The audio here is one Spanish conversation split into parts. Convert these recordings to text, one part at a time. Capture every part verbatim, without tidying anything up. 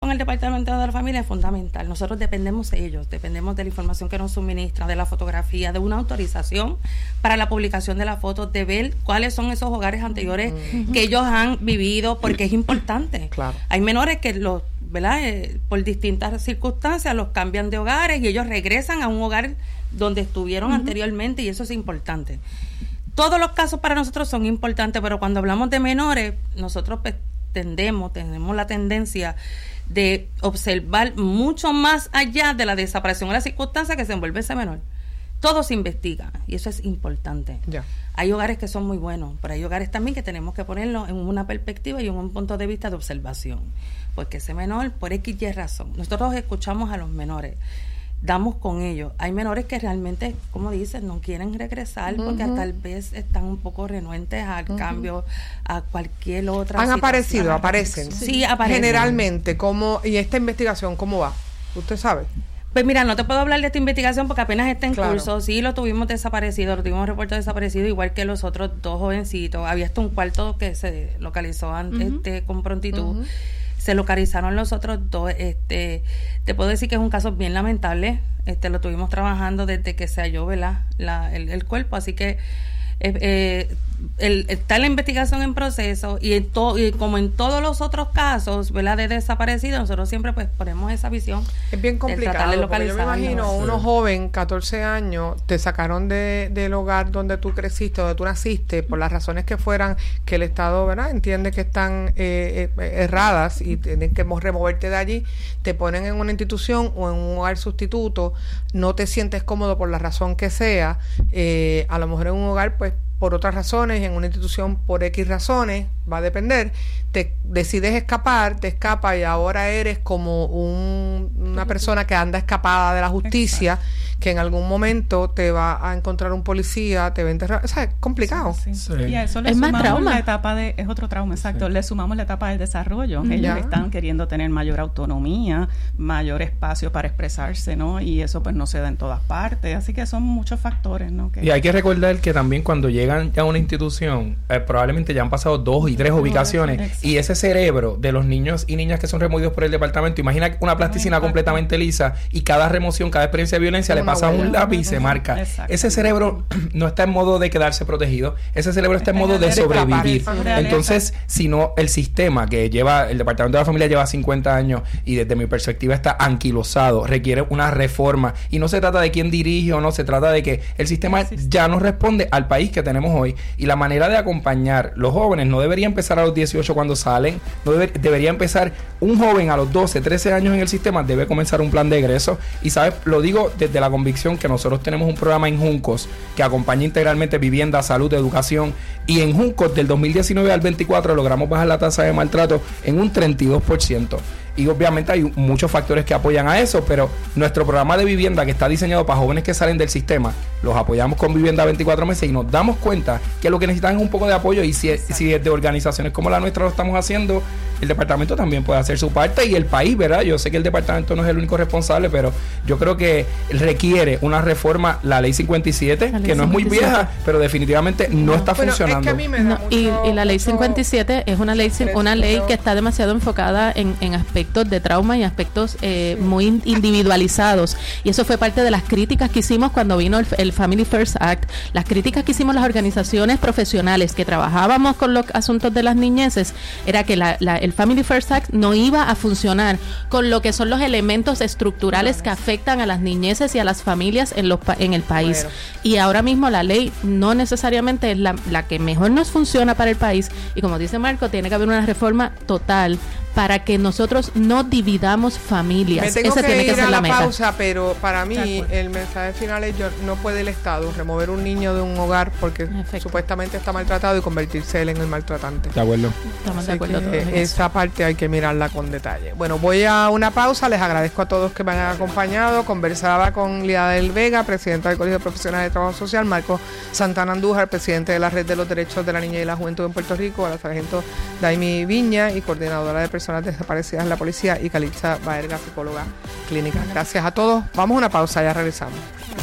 con el Departamento de la Familia es fundamental. Nosotros dependemos de ellos, dependemos de la información que nos suministran, de la fotografía, de una autorización para la publicación de las fotos, de ver cuáles son esos hogares anteriores uh-huh. que ellos han vivido, porque es importante. Claro. Hay menores que los, ¿verdad? Eh, por distintas circunstancias los cambian de hogares y ellos regresan a un hogar donde estuvieron uh-huh. anteriormente, y eso es importante. Todos los casos para nosotros son importantes, pero cuando hablamos de menores, nosotros pues, tendemos, tenemos la tendencia de observar mucho más allá de la desaparición o la circunstancia que se envuelve ese menor. Todo se investiga y eso es importante. Ya. Hay hogares que son muy buenos, pero hay hogares también que tenemos que ponerlo en una perspectiva y en un punto de vista de observación. Porque ese menor, por X y razón, nosotros escuchamos a los menores, damos con ellos. Hay menores que realmente, como dicen, no quieren regresar uh-huh. porque tal vez están un poco renuentes al uh-huh. cambio, a cualquier otra Han situación. aparecido, aparecen. Sí, sí, aparecen. Generalmente, ¿cómo, y esta investigación cómo va? ¿Usted sabe? Pues mira, no te puedo hablar de esta investigación porque apenas está en claro. curso. Sí, lo tuvimos desaparecido, lo tuvimos reportado desaparecido, igual que los otros dos jovencitos. Había hasta un cuarto que se localizó antes, uh-huh. este, con prontitud. Uh-huh. Se localizaron los otros dos. Este, te puedo decir que es un caso bien lamentable. Este, lo tuvimos trabajando desde que se halló, ¿verdad? La, el, el cuerpo, así que eh, eh, el, está la investigación en proceso y, en to, y como en todos los otros casos, ¿verdad? De desaparecidos, nosotros siempre pues ponemos esa visión. Es bien complicado, de porque yo me imagino, sí. uno joven, catorce años, te sacaron de, del hogar donde tú creciste, donde tú naciste, por las razones que fueran, que el Estado, ¿verdad? Entiende que están eh, eh, erradas y tienen que removerte de allí, te ponen en una institución o en un hogar sustituto, no te sientes cómodo por la razón que sea, eh, a lo mejor en un hogar, pues, por otras razones, en una institución por X razones, va a depender, te decides escapar, te escapas y ahora eres como un, una persona que anda escapada de la justicia, exacto. que en algún momento te va a encontrar un policía, te va a enterrar, o sea, es complicado. Sí, sí. Sí. Y a eso le es sumamos más trauma. la etapa de, es otro trauma, exacto, sí. le sumamos la etapa del desarrollo, Ya. ellos están queriendo tener mayor autonomía, mayor espacio para expresarse, ¿no? Y eso pues no se da en todas partes, así que son muchos factores, ¿no? Que... Y hay que recordar que también cuando llegan a una institución, eh, probablemente ya han pasado dos y tres ubicaciones, exacto. y ese cerebro de los niños y niñas que son removidos por el departamento, imagina una plasticina exacto. completamente lisa y cada remoción, cada experiencia de violencia le pasa un lápiz y se marca. Exacto. Ese cerebro no está en modo de quedarse protegido, ese cerebro está en modo de sobrevivir. Entonces, si no, el sistema que lleva, el Departamento de la Familia lleva cincuenta años y desde mi perspectiva está anquilosado, requiere una reforma y no se trata de quién dirige o no, se trata de que el sistema ya no responde al país que tenemos hoy y la manera de acompañar los jóvenes no debería empezar a los dieciocho cuando salen, no debe, debería empezar un joven a los doce, trece años en el sistema, debe comenzar un plan de egreso y sabes, lo digo desde la convicción que nosotros tenemos un programa en Juncos que acompaña integralmente vivienda, salud, educación y en Juncos del dos mil diecinueve al veinticuatro logramos bajar la tasa de maltrato en un treinta y dos por ciento. Y obviamente hay muchos factores que apoyan a eso, pero nuestro programa de vivienda que está diseñado para jóvenes que salen del sistema, los apoyamos con vivienda veinticuatro meses y nos damos cuenta que lo que necesitan es un poco de apoyo y si, si desde organizaciones como la nuestra lo estamos haciendo, el departamento también puede hacer su parte y el país, ¿verdad? Yo sé que el departamento no es el único responsable, pero yo creo que requiere una reforma, la ley cincuenta y siete, ley que no cincuenta y siete. Es muy vieja, pero definitivamente no, no está bueno, funcionando. Es que a mí me da no, mucho, y, y la ley cincuenta y siete es una ley una ley que está demasiado enfocada en, en aspectos de trauma y aspectos eh, sí. muy individualizados y eso fue parte de las críticas que hicimos cuando vino el, el Family First Act, las críticas que hicimos las organizaciones profesionales que trabajábamos con los asuntos de las niñeces, era que la, la, el Family First Act no iba a funcionar con lo que son los elementos estructurales bueno. que afectan a las niñeces y a las familias en, los, en el país bueno. y ahora mismo la ley no necesariamente es la, la que mejor nos funciona para el país y como dice Marco, tiene que haber una reforma total para que nosotros no dividamos familias. Me tengo Esa que tiene ir que ser a la, la meta. pausa, pero para mí el mensaje final es yo, no puede el Estado remover un niño de un hogar porque Efecto. supuestamente está maltratado y convertirse él en el maltratante. De acuerdo. Estamos de acuerdo todos. Esa parte hay que mirarla con detalle. Bueno, voy a una pausa. Les agradezco a todos que me han acompañado. Conversaba con Liada del Vega, presidenta del Colegio de Profesionales de Trabajo Social, Marco Santana Andújar, presidente de la Red de los Derechos de la Niña y la Juventud en Puerto Rico, a la sargento Daimi Viña y coordinadora de personas desaparecidas en la policía y Calitza Baerga, psicóloga clínica. Gracias a todos. Vamos a una pausa, ya regresamos.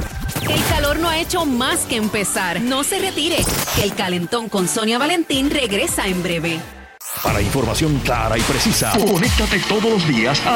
El calor no ha hecho más que empezar. No se retire. El Calentón con Sonia Valentín regresa en breve. Para información clara y precisa, conéctate todos los días a